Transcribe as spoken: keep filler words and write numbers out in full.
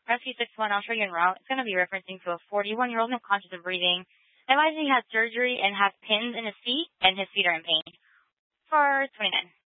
Rescue six one, I'll show you en route. It's going to be referencing to a forty-one-year-old no conscious of breathing. Advising he had surgery and has pins in his feet, and his feet are in pain. For twenty-nine.